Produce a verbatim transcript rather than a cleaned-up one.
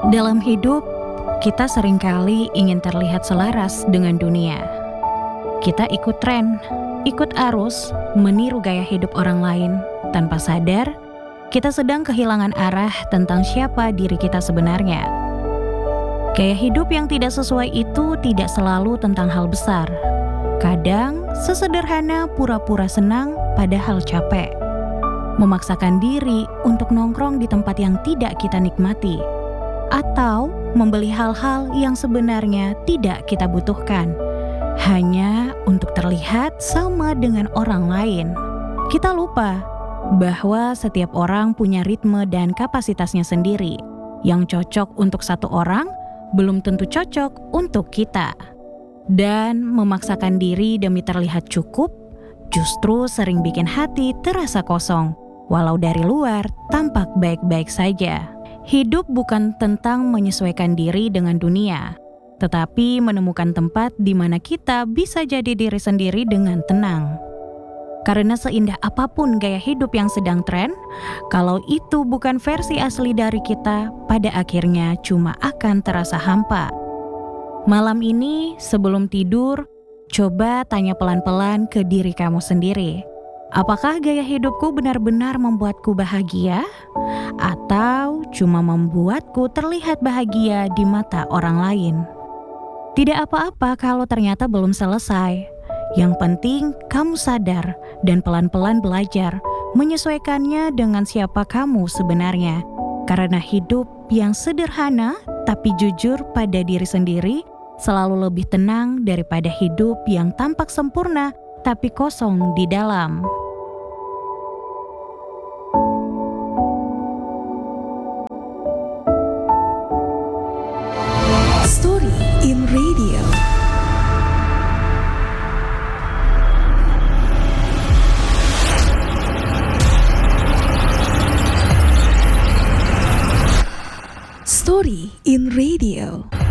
Dalam hidup, kita seringkali ingin terlihat selaras dengan dunia. Kita ikut tren, ikut arus, meniru gaya hidup orang lain. Tanpa sadar, kita sedang kehilangan arah tentang siapa diri kita sebenarnya. Gaya hidup yang tidak sesuai itu tidak selalu tentang hal besar. Kadang, sesederhana pura-pura senang padahal capek. Memaksakan diri untuk nongkrong di tempat yang tidak kita nikmati. Atau membeli hal-hal yang sebenarnya tidak kita butuhkan, hanya untuk terlihat sama dengan orang lain. Kita lupa bahwa setiap orang punya ritme dan kapasitasnya sendiri. Yang cocok untuk satu orang, belum tentu cocok untuk kita. Dan memaksakan diri demi terlihat cukup, justru sering bikin hati terasa kosong, walau dari luar tampak baik-baik saja. Hidup bukan tentang menyesuaikan diri dengan dunia, tetapi menemukan tempat di mana kita bisa jadi diri sendiri dengan tenang. Karena seindah apapun gaya hidup yang sedang tren, kalau itu bukan versi asli dari kita, pada akhirnya cuma akan terasa hampa. Malam ini, sebelum tidur, coba tanya pelan-pelan ke diri kamu sendiri. Apakah gaya hidupku benar-benar membuatku bahagia? Atau cuma membuatku terlihat bahagia di mata orang lain? Tidak apa-apa kalau ternyata belum selesai. Yang penting kamu sadar dan pelan-pelan belajar menyesuaikannya dengan siapa kamu sebenarnya. Karena hidup yang sederhana tapi jujur pada diri sendiri selalu lebih tenang daripada hidup yang tampak sempurna tapi kosong di dalam. Story in Radio. Story in Radio.